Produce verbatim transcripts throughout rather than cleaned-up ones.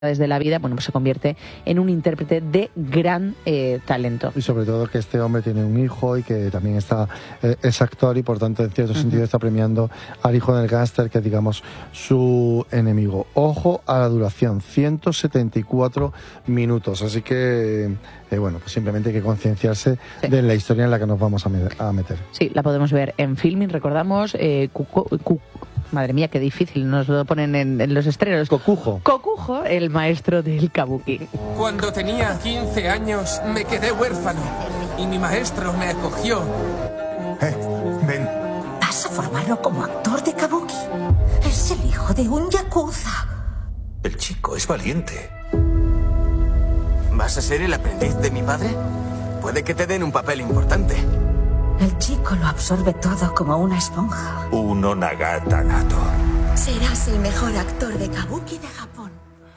de la vida, bueno, pues se convierte en un intérprete de gran eh, talento. Y sobre todo que este hombre tiene un hijo y que también está eh, es actor y por tanto en cierto uh-huh. sentido está premiando al hijo del gángster, que es, digamos, su enemigo. Ojo a la duración, ciento setenta y cuatro minutos, así que eh, bueno, pues simplemente hay que concienciarse sí. de la historia en la que nos vamos a, me- a meter. Sí, la podemos ver en Filmin, recordamos, eh, Cuco, Cuco, madre mía, qué difícil, nos lo ponen en, en los estrenos. Kokujo. Kokujo, el maestro del kabuki. Cuando tenía quince años me quedé huérfano y mi maestro me acogió. Eh, ven. ¿Vas a formarlo como actor de kabuki? Es el hijo de un yakuza. El chico es valiente. ¿Vas a ser el aprendiz de mi padre? Puede que te den un papel importante. El chico lo absorbe todo como una esponja. Uno Nagata Nato. Serás el mejor actor de kabuki de Japón.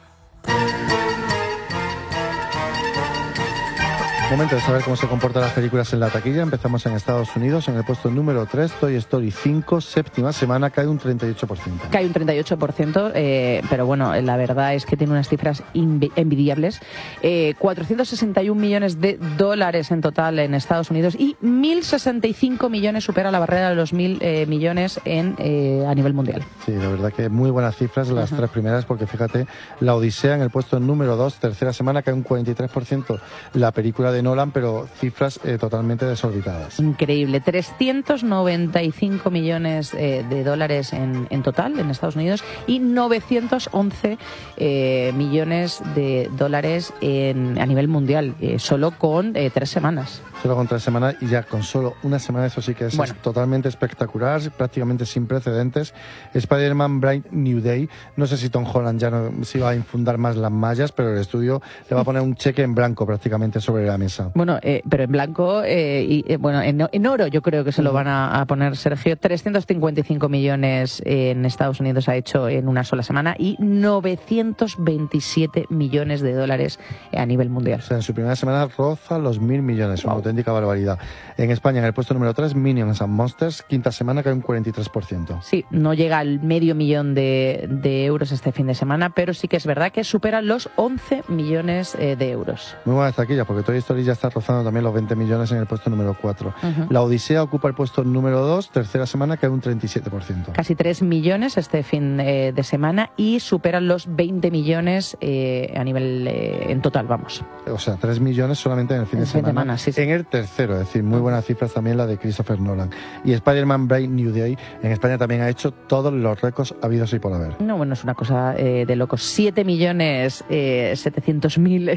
Momento de saber cómo se comportan las películas en la taquilla. Empezamos en Estados Unidos, en el puesto número tres, Toy Story cinco, séptima semana, cae un treinta y ocho por ciento. Cae un treinta y ocho por ciento, eh, pero bueno, la verdad es que tiene unas cifras invi- envidiables. Eh, cuatrocientos sesenta y un millones de dólares en total en Estados Unidos y mil sesenta y cinco millones, supera la barrera de los mil eh, millones en, eh, a nivel mundial. Sí, la verdad que muy buenas cifras las uh-huh. tres primeras, porque fíjate, La Odisea en el puesto número dos, tercera semana, cae un cuarenta y tres por ciento la película de Nolan, pero cifras eh, totalmente desorbitadas. Increíble, trescientos noventa y cinco millones eh, de dólares en, en total en Estados Unidos y novecientos once eh, millones de dólares en, a nivel mundial, eh, solo con eh, tres semanas. Solo con tres semanas y ya con solo una semana, eso sí que es, bueno. es totalmente espectacular, prácticamente sin precedentes. Spider-Man Bright New Day, no sé si Tom Holland ya no se iba a infundar más las mallas, pero el estudio le va a poner un cheque en blanco prácticamente sobre la mesa. Bueno, eh, pero en blanco eh, y eh, bueno, en, en oro yo creo que se lo van a, a poner, Sergio. trescientos cincuenta y cinco millones en Estados Unidos ha hecho en una sola semana y novecientos veintisiete millones de dólares a nivel mundial. O sea, en su primera semana roza los mil millones, wow. Una auténtica barbaridad. En España, en el puesto número tres, Minions and Monsters, quinta semana, cae un cuarenta y tres por ciento. Sí, no llega al medio millón de, de euros este fin de semana, pero sí que es verdad que supera los once millones eh, de euros. Muy buenas taquillas, porque Toy Story ya está rozando también los veinte millones en el puesto número cuatro. Uh-huh. La Odisea ocupa el puesto número dos, tercera semana, cae un treinta y siete por ciento. Casi tres millones este fin eh, de semana y superan los veinte millones eh, a nivel eh, en total, vamos. O sea, tres millones solamente en el fin en de semana. semana sí, sí. En el tercero, es decir, muy buenas cifras también la de Christopher Nolan. Y Spider-Man Bright New Day en España también ha hecho todos los récords habidos y por haber. No, bueno, es una cosa eh, de locos. siete millones setecientos mil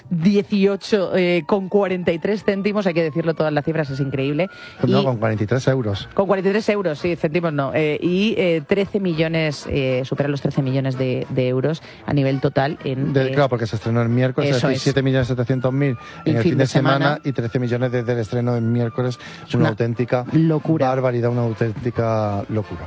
dieciocho eh, con cuarenta y tres céntimos, hay que decirlo, todas las cifras, es increíble. No, y, con cuarenta y tres euros. Con cuarenta y tres euros, sí, céntimos no. Eh, y eh, trece millones, eh, supera los trece millones de, de euros a nivel total. En, de, eh, claro, porque se estrenó el miércoles, es decir, es. siete millones setecientos mil en el, el fin, fin de, de semana, semana y trece millones desde el estreno del miércoles. Es una, una auténtica locura. barbaridad, una auténtica locura.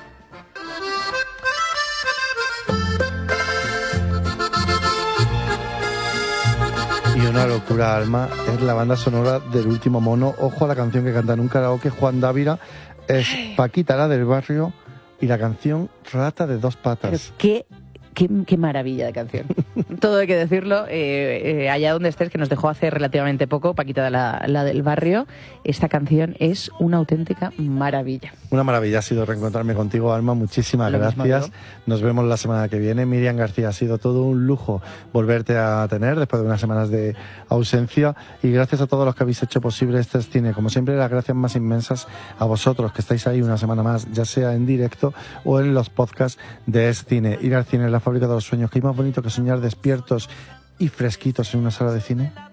Y una locura, Alma, es la banda sonora del Último Mono. Ojo a la canción que canta en un karaoke Juan Dávila. Es Paquita, la del barrio, y la canción Rata de dos patas. Pero qué, qué, qué maravilla de canción. Todo hay que decirlo. Eh, eh, allá donde estés, que nos dejó hace relativamente poco, Paquita, la, la del barrio, esta canción es una auténtica maravilla. Una maravilla ha sido reencontrarme contigo, Alma. Muchísimas Lo gracias. Nos vemos la semana que viene. Miriam García, ha sido todo un lujo volverte a tener después de unas semanas de ausencia. Y gracias a todos los que habéis hecho posible este cine. Como siempre, las gracias más inmensas a vosotros que estáis ahí una semana más, ya sea en directo o en los podcasts de Es Cine. Ir al cine es la fábrica de los sueños. ¿Qué hay más bonito que soñar despiertos y fresquitos en una sala de cine?